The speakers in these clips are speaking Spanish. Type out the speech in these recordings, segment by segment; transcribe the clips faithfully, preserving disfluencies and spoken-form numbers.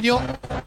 Coutinho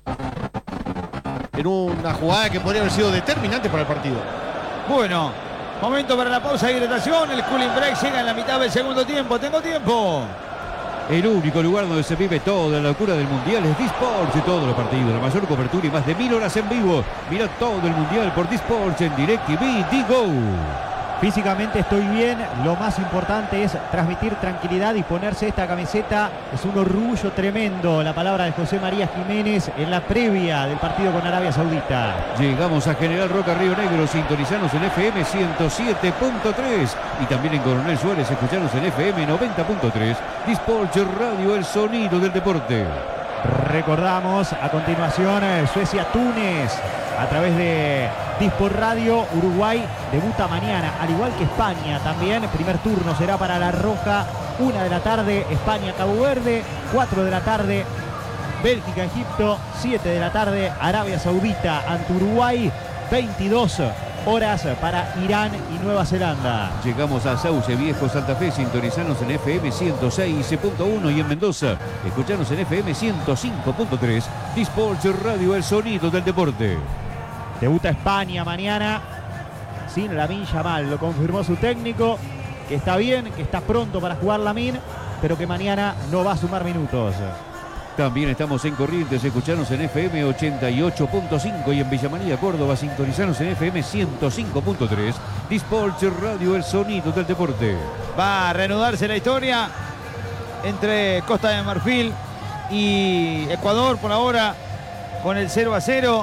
en una jugada que podría haber sido determinante para el partido. Bueno, momento para la pausa de hidratación. El cooling break llega en la mitad del segundo tiempo. Tengo tiempo. El único lugar donde se vive toda la locura del Mundial es Disports y todos los partidos. La mayor cobertura y más de mil horas en vivo. Mira todo el Mundial por Disports en DirecTV Digo. Físicamente estoy bien, lo más importante es transmitir tranquilidad y ponerse esta camiseta. Es un orgullo tremendo, la palabra de José María Jiménez en la previa del partido con Arabia Saudita. Llegamos a General Roca, Río Negro, sintonizanos en F M ciento siete punto tres y también en Coronel Suárez, escuchanos en F M noventa punto tres. Disports Radio, el sonido del deporte. Recordamos a continuación Suecia-Túnez a través de Disport Radio. Uruguay debuta mañana, al igual que España también. Primer turno será para La Roja, una de la tarde, España-Cabo Verde, cuatro de la tarde, Bélgica-Egipto, siete de la tarde, Arabia Saudita ante Uruguay, veintidós horas para Irán y Nueva Zelanda. Llegamos a Sauce Viejo, Santa Fe, sintonizanos en F M ciento seis punto uno y en Mendoza, escuchanos en F M ciento cinco punto tres. Disports Radio, el sonido del deporte. Debuta España mañana sin Lamine Yamal, lo confirmó su técnico, que está bien, que está pronto para jugar Lamine, pero que mañana no va a sumar minutos. También estamos en Corrientes, escuchanos en F M ochenta y ocho punto cinco y en Villa María, Córdoba, sintonizanos en F M ciento cinco punto tres. Disports Radio, el sonido del deporte. Va a reanudarse la historia entre Costa de Marfil y Ecuador por ahora con el cero a cero.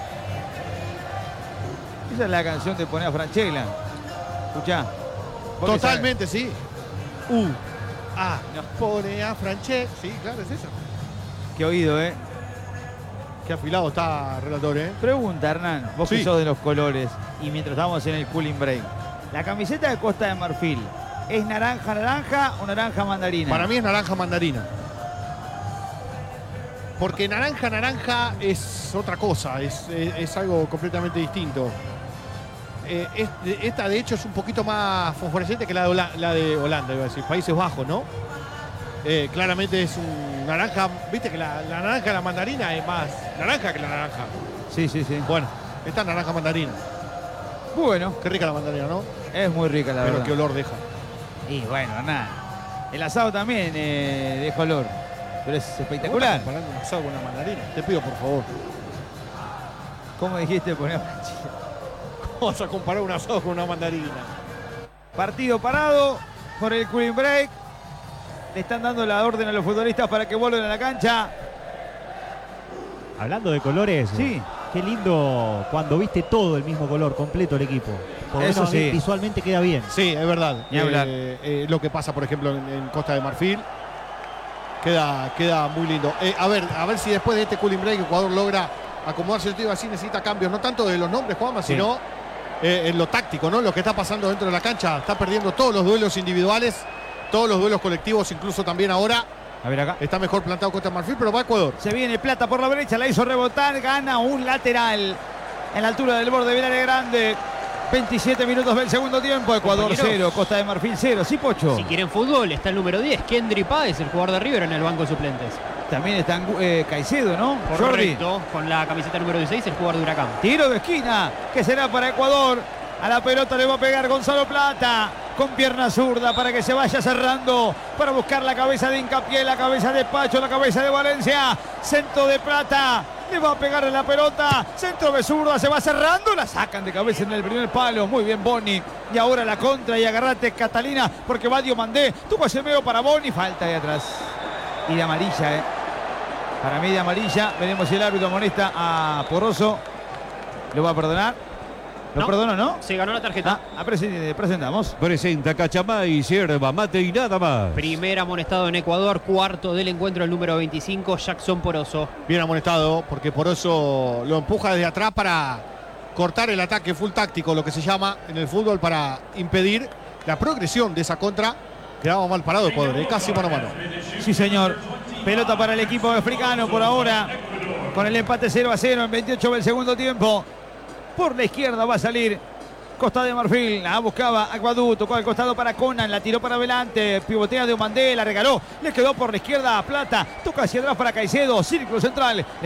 Esa es la canción de Poner a Franchella. Escuchá. Totalmente, sí. Uh, ah, nos pone a Franchella. Sí, claro, es eso. Qué oído, ¿eh? Qué afilado está, relator, ¿eh? Pregunta, Hernán, vos Sí. que sos de los colores y mientras estamos en el cooling break. ¿La camiseta de Costa de Marfil es naranja, naranja o naranja mandarina? Para mí es naranja mandarina. Porque naranja, naranja es otra cosa, es, es, es algo completamente distinto. Eh, es, esta de hecho es un poquito más fosforescente que la de, Hola, la de Holanda, iba a decir, Países Bajos, ¿no? Eh, claramente es un naranja, viste que la, la naranja de la mandarina es más naranja que la naranja. Sí, sí, sí. Bueno, esta es naranja mandarina. Bueno, Qué rica la mandarina, ¿no? es muy rica la Pero verdad. qué olor deja. Y bueno, Hernán, el asado también eh, deja olor, pero es ¿Cómo espectacular. estás comparando un asado con una mandarina? Te pido, por favor. ¿Cómo dijiste? Poner ¿Cómo vas a comparar un asado con una mandarina? partido parado por el cooling break. Le están dando la orden a los futbolistas para que vuelvan a la cancha. Hablando de colores, Sí. qué lindo cuando viste todo el mismo color, completo el equipo. Por lo Eso menos sí. visualmente queda bien. Sí, es verdad. Ni hablar. Eh, eh, lo que pasa, por ejemplo, en, en Costa de Marfil. Queda, queda muy lindo. Eh, a ver, a ver si después de este cooling break Ecuador logra acomodarse. Yo digo así, necesita cambios, no tanto de los nombres, Juanma, Sí. sino eh, en lo táctico, ¿no? Lo que está pasando dentro de la cancha. Está perdiendo todos los duelos individuales, todos los duelos colectivos, incluso también ahora. A ver acá. Está mejor plantado Costa de Marfil, pero va a Ecuador. Se viene Plata por la derecha, la hizo rebotar, gana un lateral en la altura del borde de Villar Grande. veintisiete minutos del segundo tiempo, Ecuador Compañeros. cero, Costa de Marfil cero. Sí, Pocho. Si quieren fútbol, está el número diez, Kendry Páez, el jugador de River en el banco de suplentes. También está eh, Caicedo, ¿no? Jordi. Correcto, con la camiseta número dieciséis, el jugador de Huracán. Tiro de esquina, que será para Ecuador. A la pelota le va a pegar Gonzalo Plata, con pierna zurda para que se vaya cerrando, para buscar la cabeza de Hincapié, la cabeza de Pacho, la cabeza de Valencia. Centro de Plata, le va a pegar en la pelota, centro de zurda, se va cerrando, la sacan de cabeza en el primer palo. Muy bien Boni, y ahora la contra, y agarrate Catalina, porque va Diomandé, tuvo ese medio para Boni, falta ahí atrás. Y de amarilla, eh. Para mí de amarilla, veremos si el árbitro amonesta a Poroso. ¿Lo va a perdonar? ¿Lo No. perdonó, no? Se ganó la tarjeta. Ah, presen- presentamos. Presenta Cachamay, yerba, mate y nada más. Primer amonestado en Ecuador, cuarto del encuentro, el número veinticinco, Jackson Poroso. Bien amonestado, porque por eso lo empuja desde atrás para cortar el ataque full táctico, lo que se llama en el fútbol, para impedir la progresión de esa contra. Quedaba mal parado Ecuador, ¿eh? Casi mano a mano. Sí, señor. Pelota para el equipo africano por ahora, con el empate cero a cero en veintiocho del segundo tiempo. Por la izquierda va a salir Costa de Marfil, la buscaba Aguadú, tocó al costado para Conan, la tiró para adelante, pivotea de Omandé, la regaló, le quedó por la izquierda a Plata, toca hacia atrás para Caicedo, círculo central.